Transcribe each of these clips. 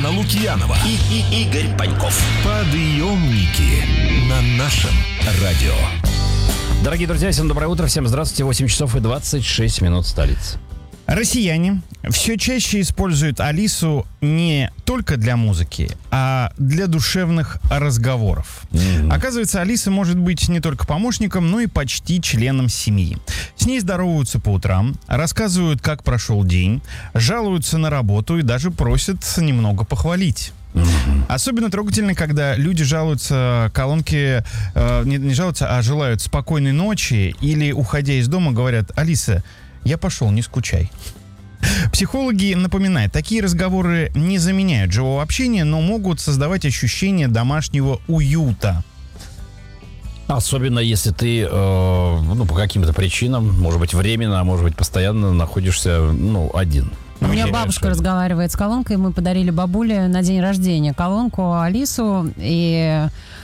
Татьяна Лукьянова и Игорь Паньков. Подъемники на нашем радио. Дорогие друзья, всем доброе утро, всем здравствуйте. 8 часов и 26 минут столицы. Россияне все чаще используют Алису не только для музыки, а для душевных разговоров. Оказывается, Алиса может быть не только помощником, но и почти членом семьи. С ней здороваются по утрам, рассказывают, как прошел день, жалуются на работу и даже просят немного похвалить. Особенно трогательно, когда люди жалуются колонке, не жалуются, а желают спокойной ночи или, уходя из дома, говорят: «Алиса, я пошел, не скучай». Психологи напоминают, такие разговоры не заменяют живого общения, но могут создавать ощущение домашнего уюта. Особенно если ты, по каким-то причинам, может быть, временно, а может быть, постоянно находишься, один. У меня бабушка разговаривает с колонкой. Мы подарили бабуле на день рождения колонку Алису. И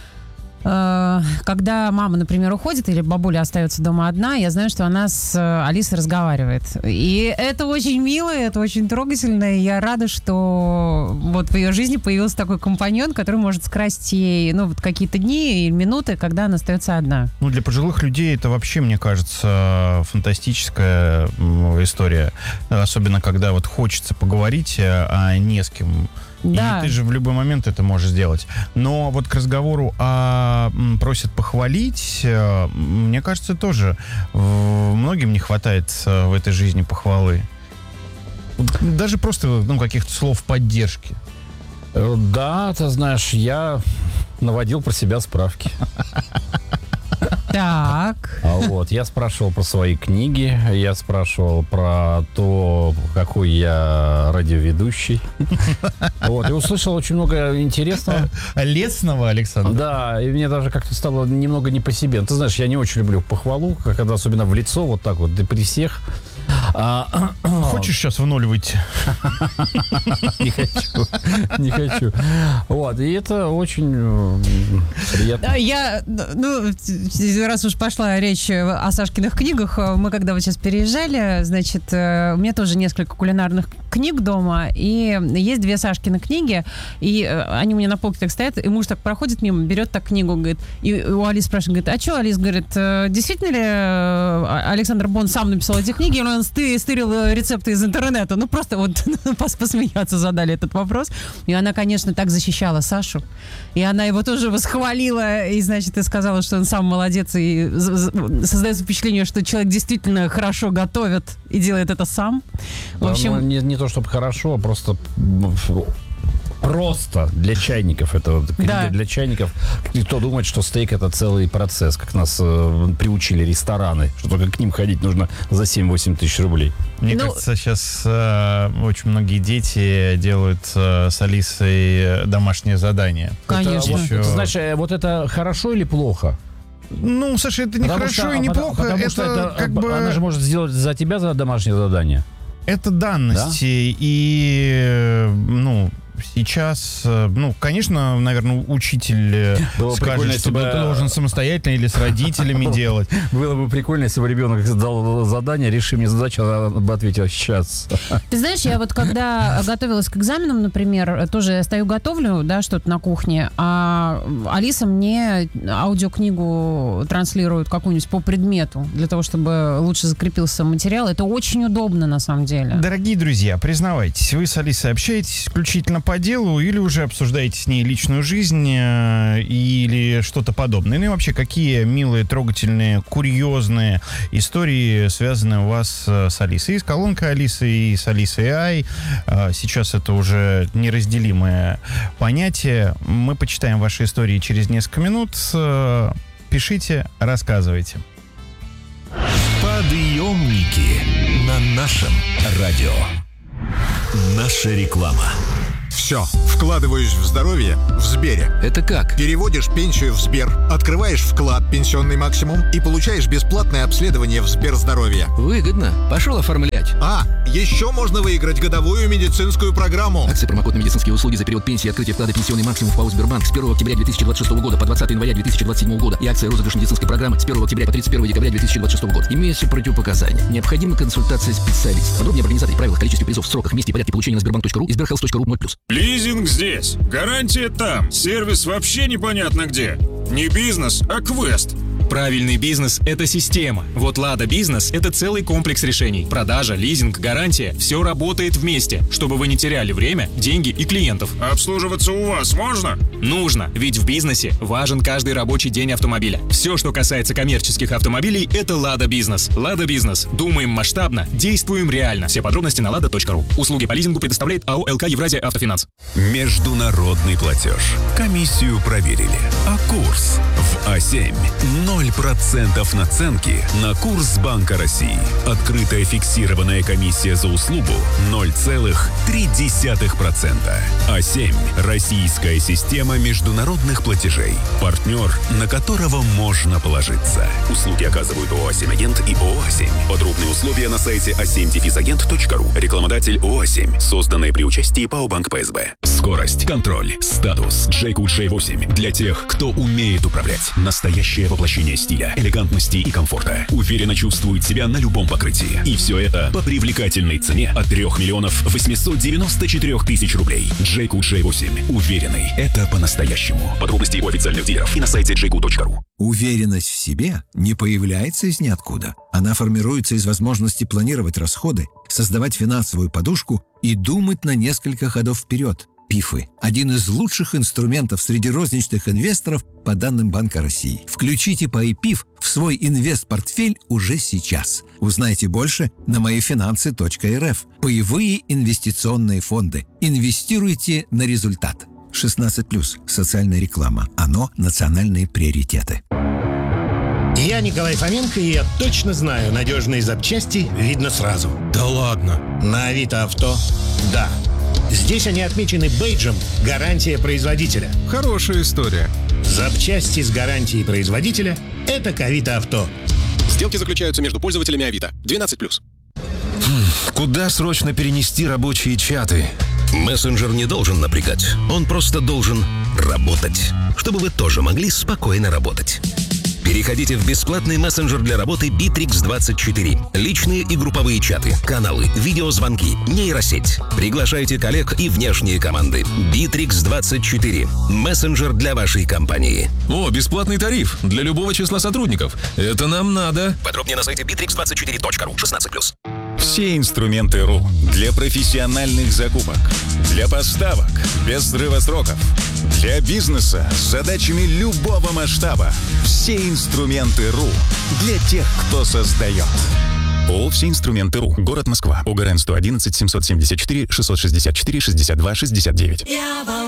когда мама, например, уходит или бабуля остается дома одна, я знаю, что она с Алисой разговаривает. И это очень мило, это очень трогательно. И я рада, что вот в ее жизни появился такой компаньон, который может скрасить ей какие-то дни и минуты, когда она остается одна. Для пожилых людей это вообще, мне кажется, фантастическая история. Особенно, когда хочется поговорить, а не с кем. Да. И ты же в любой момент это можешь сделать. Но к разговору просят похвалить, мне кажется, тоже многим не хватает в этой жизни похвалы. Даже просто каких-то слов поддержки. Да, ты знаешь, я наводил про себя справки. Так. Я спрашивал про свои книги, я спрашивал про то, какой я радиоведущий. И услышал очень много интересного. Лесного, Александр. Да, и мне даже как-то стало немного не по себе. Ты знаешь, я не очень люблю похвалу, когда особенно в лицо, вот так вот, да при всех. Хочешь сейчас в ноль выйти? Не хочу. И это очень приятно. Раз уж пошла речь о Сашкиных книгах, мы когда сейчас переезжали, значит, у меня тоже несколько кулинарных книг дома, и есть 2 Сашкины книги, и они у меня на полке так стоят, и муж так проходит мимо, берет так книгу, говорит, и у Алисы спрашивает, говорит: а что, Алис, говорит, действительно ли Александр Бон сам написал эти книги, или он стырил рецепты из интернета? Просто посмеяться задали этот вопрос. И она, конечно, так защищала Сашу, и она его тоже восхвалила, и, значит, и сказала, что он сам молодец, и создается впечатление, что человек действительно хорошо готовит и делает это сам. В общем, не то чтобы хорошо, а просто для чайников. Это книга для чайников. Кто думает, что стейк — это целый процесс, как нас приучили рестораны, что только к ним ходить нужно за 7-8 тысяч рублей. Мне кажется, сейчас очень многие дети делают с Алисой домашнее задание. Конечно. Ты знаешь, это хорошо или плохо? Саша, это не хорошо и не плохо. Потому что она же может сделать за тебя домашнее задание. Это данности. Да? И, сейчас, конечно, наверное, учитель скажет, что ты должен самостоятельно или с родителями делать. Было бы прикольно, если бы ребенок дал задание: реши мне задачу, она бы ответила: сейчас. Ты знаешь, я когда готовилась к экзаменам, например, тоже стою готовлю, что-то на кухне, а Алиса мне аудиокнигу транслирует какую-нибудь по предмету, для того, чтобы лучше закрепился материал. Это очень удобно, на самом деле. Дорогие друзья, признавайтесь, вы с Алисой общаетесь исключительно по делу или уже обсуждаете с ней личную жизнь или что-то подобное? И вообще, какие милые, трогательные, курьезные истории связаны у вас с Алисой? И с колонкой Алисы, и с Алисой AI. Сейчас это уже неразделимое понятие. Мы почитаем ваши истории через несколько минут. Пишите, рассказывайте. Подъемники на нашем радио. Наша реклама. Все, вкладываюсь в здоровье в Сбере. Это как? Переводишь пенсию в Сбер, открываешь вклад «Пенсионный максимум» и получаешь бесплатное обследование в Сберздоровье. Выгодно. Пошел оформлять. Еще можно выиграть годовую медицинскую программу. Акции промокод на медицинские услуги за период пенсии и открытия вклада «Пенсионный максимум» в ПАО «Сбербанк» с 1 октября 2026 года по 20 января 2027 года и акция «Розыгрыш медицинской программы» с 1 октября по 31 декабря 2026 года. Имеются противопоказания. Необходима консультация специалиста. Подробнее об организации, правилах, количестве призов, сроках, месте и порядке получения на sberbank.ru и sberhealth.ru 0+. Лизинг здесь, гарантия там, сервис вообще непонятно где. Не бизнес, а квест. Правильный бизнес – это система. Вот Лада Бизнес – это целый комплекс решений. Продажа, лизинг, гарантия – все работает вместе, чтобы вы не теряли время, деньги и клиентов. Обслуживаться у вас можно? Нужно, ведь в бизнесе важен каждый рабочий день автомобиля. Все, что касается коммерческих автомобилей – это Лада Бизнес. Лада Бизнес. Думаем масштабно, действуем реально. Все подробности на lada.ru. Услуги по лизингу предоставляет АО ЛК Евразия Автофинанс. Международный платеж. Комиссию проверили. А курс в А7 0% наценки на курс Банка России. Открытая фиксированная комиссия за услугу 0,3%. А7 – российская система международных платежей. Партнер, на которого можно положиться. Услуги оказывают ООО «А7-агент» и ООО «А7». Подробные условия на сайте a7-agent.ru. Рекламодатель ООО «А7». Созданное при участии ПАО «Банк ПСБ». Скорость, контроль, статус. Джейкут J8 для тех, кто умеет управлять. Настоящее воплощение стиля, элегантности и комфорта. Уверенно чувствует себя на любом покрытии. И все это по привлекательной цене от 3 894 000 рублей. Джейкут J8. Уверенный – это по-настоящему. Подробности у официальных дилеров и на сайте jayco.ru. Уверенность в себе не появляется из ниоткуда. Она формируется из возможности планировать расходы, создавать финансовую подушку и думать на несколько ходов вперед. ПИФы – один из лучших инструментов среди розничных инвесторов по данным Банка России. Включите ПАИ-ПИФ в свой инвест-портфель уже сейчас. Узнайте больше на моифинансы.рф. Паевые инвестиционные фонды. Инвестируйте на результат. 16+. Социальная реклама. Оно – национальные приоритеты. Я Николай Фоменко, и я точно знаю, надежные запчасти видно сразу. Да ладно? На Авито Авто – да. Здесь они отмечены бейджем «Гарантия производителя». Хорошая история. Запчасти с гарантией производителя – это к Авито Авто. Сделки заключаются между пользователями Авито. 12+. Куда срочно перенести рабочие чаты? Мессенджер не должен напрягать. Он просто должен работать, чтобы вы тоже могли спокойно работать. Переходите в бесплатный мессенджер для работы Bittrex24. Личные и групповые чаты, каналы, видеозвонки, нейросеть. Приглашайте коллег и внешние команды. Bittrex24. Мессенджер для вашей компании. О, бесплатный тариф для любого числа сотрудников. Это нам надо. Подробнее на сайте bittrex24.ru. 16+. Все инструменты РУ для профессиональных закупок, для поставок без срыва сроков, для бизнеса с задачами любого масштаба. Все инструменты РУ для тех, кто создает. ООО «Все инструменты РУ». Город Москва. ОГРН 111 774 664 62 69.